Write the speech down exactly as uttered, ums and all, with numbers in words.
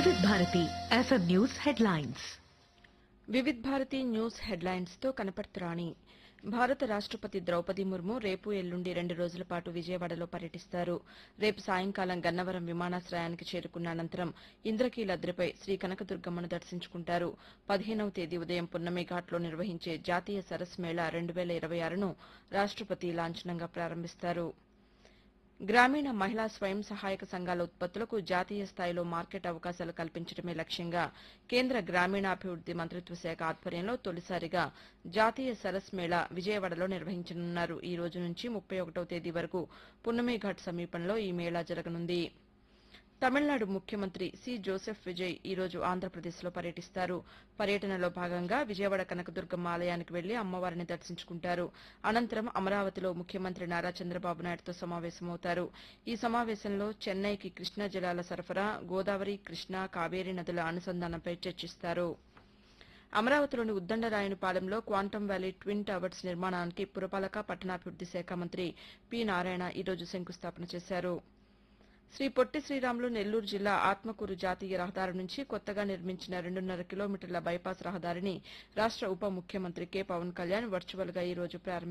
వివిధ Bharati FM news headlines. Vividh Bharati news headlines తో కనపడుతురాణి. భారత రాష్టపతి ద్రౌపది ముర్ము రేపు ఎల్లుండి రెండు రోజుల పాటు విజయవాడలో పర్యటిస్తారు. రేపు సాయంకాలం గన్నవరం విమానాశ్రయానికి చేరుకున్న అనంతరం ఇంద్రకీలాద్రిపై శ్రీ కనకదుర్గమ్మను దర్శించుకుంటారు. పదిహేనవ తేదీ ఉదయం పున్నమి ఘాట్లో నిర్వహించే జాతీయ సరస్ మేళా రెండు వేల ఇరవై ఆరును రాష్టపతి లాంఛనంగా ప్రారంభిస్తారు. గ్రామీణ మహిళా స్వయం సహాయక సంఘాల ఉత్పత్తులకు జాతీయ స్థాయిలో మార్కెట్ అవకాశాలు కల్పించడమే లక్ష్యంగా కేంద్ర గ్రామీణాభివృద్ది మంత్రిత్వ శాఖ ఆధ్వర్యంలో తొలిసారిగా జాతీయ సరస్ మేళా విజయవాడలో నిర్వహించనున్నారు. ఈ రోజు నుంచి ముప్పై ఒకటవ తేదీ వరకు పున్నమి ఘాట్ సమీపంలో ఈ మేళా జరగనుంది. తమిళనాడు ముఖ్యమంత్రి సి జోసెఫ్ విజయ్ ఈ రోజు ఆంధ్రప్రదేశ్లో పర్యటిస్తారు. పర్యటనలో భాగంగా విజయవాడ కనకదుర్గమ్మ ఆలయానికి వెళ్లి అమ్మవారిని దర్శించుకుంటారు. అనంతరం అమరావతిలో ముఖ్యమంత్రి నారా చంద్రబాబు నాయుడుతో సమావేశమవుతారు. ఈ సమావేశంలో చెన్నైకి కృష్ణా జలాల సరఫరా, గోదావరి, కృష్ణా, కావేరీ నదుల అనుసంధానంపై చర్చిస్తారు. అమరావతిలోని ఉద్దండరాయునిపాలెంలో క్వాంటమ్ వ్యాలీ ట్విన్ టవర్స్ నిర్మాణానికి పురపాలక పట్టణాభివృద్ది శాఖ మంత్రి పి నారాయణ ఈ రోజు శంకుస్థాపన చేశారు. శ్రీ పొట్టి శ్రీరాములు నెల్లూరు జిల్లా ఆత్మకూరు జాతీయ రహదారి నుంచి కొత్తగా నిర్మించిన రెండున్నర కిలోమీటర్ల బైపాస్ రహదారిని రాష్ట ఉప ముఖ్యమంత్రి కె పవన్ కళ్యాణ్ వర్చువల్ గా ఈ రోజు ప్రారంభించారు.